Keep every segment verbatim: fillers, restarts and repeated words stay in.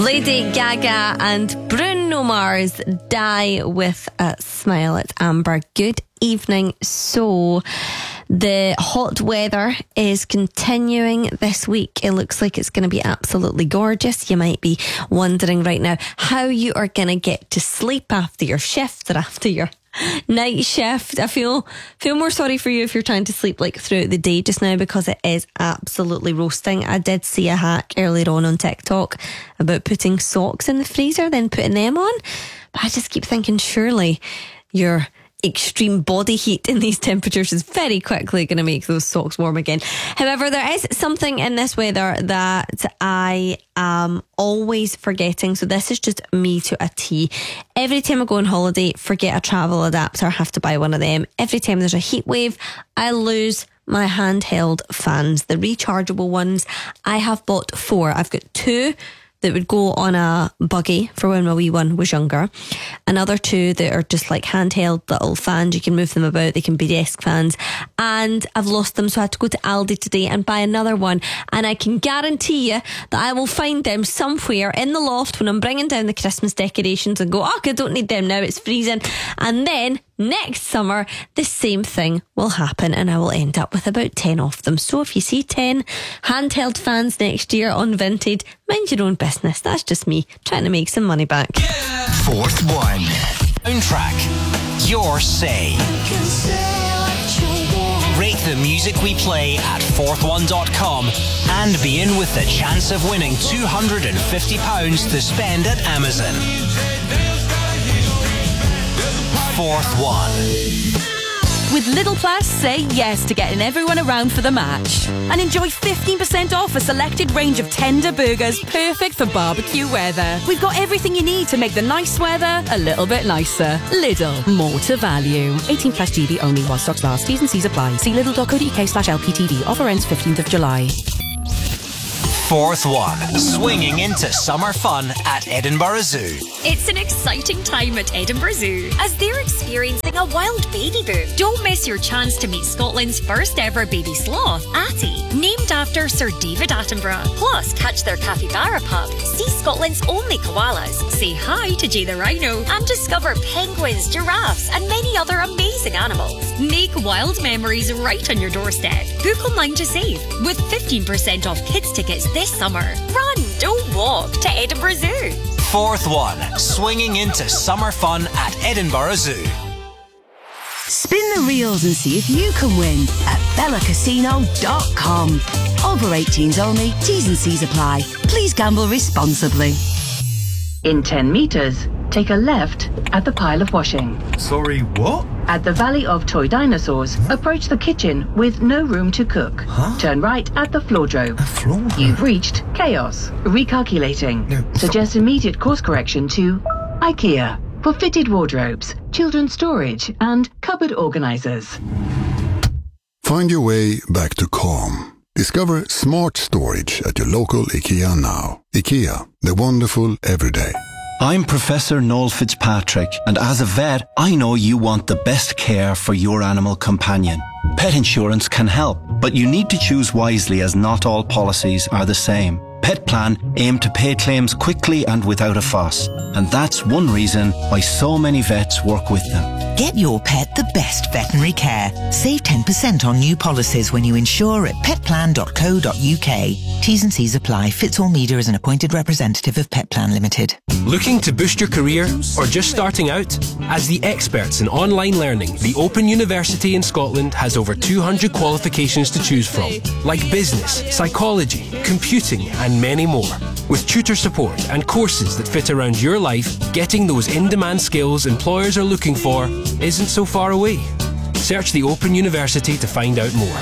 Lady Gaga and Bruno Mars, Die With a Smile. It's Amber. Good evening. So, the hot weather is continuing this week. It looks like it's going to be absolutely gorgeous. You might be wondering right now how you are going to get to sleep after your shift or after your night shift. I feel feel more sorry for you if you're trying to sleep like throughout the day just now, because it is absolutely roasting. I did see a hack earlier on on TikTok about putting socks in the freezer, then putting them on. But I just keep thinking, surely your extreme body heat in these temperatures is very quickly going to make those socks warm again. However, there is something in this weather that I am always forgetting. So this is just me to a T. Every time I go on holiday, forget a travel adapter, have to buy one of them. Every time there's a heat wave, I lose my handheld fans, the rechargeable ones. I have bought four. I've got two that would go on a buggy for when my wee one was younger. Another two that are just like handheld little fans. You can move them about. They can be desk fans. And I've lost them, so I had to go to Aldi today and buy another one. And I can guarantee you that I will find them somewhere in the loft when I'm bringing down the Christmas decorations and go, oh, I don't need them now, it's freezing. And then next summer, the same thing will happen and I will end up with about ten of them. So if you see ten handheld fans next year on Vinted, mind your own business. That's just me trying to make some money back. Yeah. Fourth one. Soundtrack. Your say. Rate the music we play at fourth one dot com and be in with the chance of winning two hundred fifty pounds to spend at Amazon. Fourth one. With Lidl Plus, say yes to getting everyone around for the match. And enjoy fifteen percent off a selected range of tender burgers perfect for barbecue weather. We've got everything you need to make the nice weather a little bit nicer. Lidl, more to value. eighteen plus G B only while stocks last. T's and C's apply. See lidl dot co dot uk slash L P T V. Offer ends fifteenth of July. Fourth one. Swinging into summer fun at Edinburgh Zoo. It's an exciting time at Edinburgh Zoo as they're experiencing a wild baby boom. Don't miss your chance to meet Scotland's first ever baby sloth, Attie, named after Sir David Attenborough. Plus, catch their capybara pup, see Scotland's only koalas, say hi to Jay the rhino, and discover penguins, giraffes, and many other amazing animals. Make wild memories right on your doorstep. Book online to save with fifteen percent off kids tickets this summer. Run, don't walk to Edinburgh Zoo. Fourth one. Swinging into summer fun at Edinburgh Zoo. Spin the reels and see if you can win at bella casino dot com. Over eighteens only. T's and C's apply. Please gamble responsibly. In ten metres, take a left at the pile of washing. Sorry, what? At the Valley of Toy Dinosaurs, approach the kitchen with no room to cook. Huh? Turn right at the floordrobe. A floordrobe? You've reached Chaos. Recalculating. No, Suggest immediate course correction to IKEA for fitted wardrobes, children's storage and cupboard organisers. Find your way back to calm. Discover smart storage at your local IKEA now. IKEA, the wonderful everyday. I'm Professor Noel Fitzpatrick, and as a vet, I know you want the best care for your animal companion. Pet insurance can help, but you need to choose wisely as not all policies are the same. Pet Plan aim to pay claims quickly and without a fuss, and that's one reason why so many vets work with them. Get your pet the best veterinary care. Save ten percent on new policies when you insure at pet plan dot co dot uk. T's and C's apply. Fitz All Media is an appointed representative of Pet Plan Limited. Looking to boost your career or just starting out? As the experts in online learning, the Open University in Scotland has over two hundred qualifications to choose from, like business, psychology, computing and many more. With tutor support and courses that fit around your life, getting those in-demand skills employers are looking for isn't so far away. Search the Open University to find out more.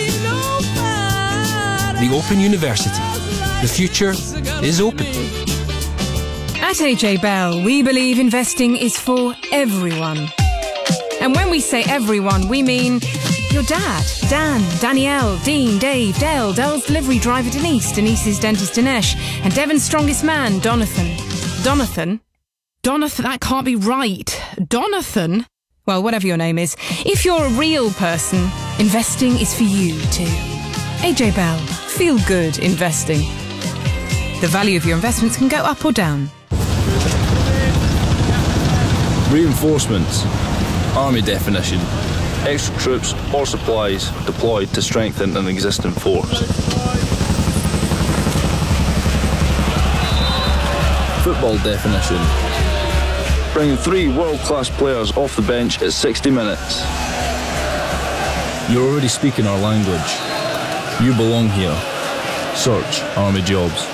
The Open University. The future is open. At A J Bell, we believe investing is for everyone. And when we say everyone, we mean your dad, Dan, Danielle, Dean, Dave, Dale, Dell's delivery driver Denise, Denise's dentist Dinesh, and Devon's strongest man, Donathan. Donathan? Donathan, that can't be right. Donathan? Well, whatever your name is. If you're a real person, investing is for you too. A J Bell, feel good investing. The value of your investments can go up or down. Reinforcements. Army definition. Extra troops or supplies deployed to strengthen an existing force. Football definition. Bringing three world-class players off the bench at sixty minutes. You're already speaking our language. You belong here. Search Army Jobs.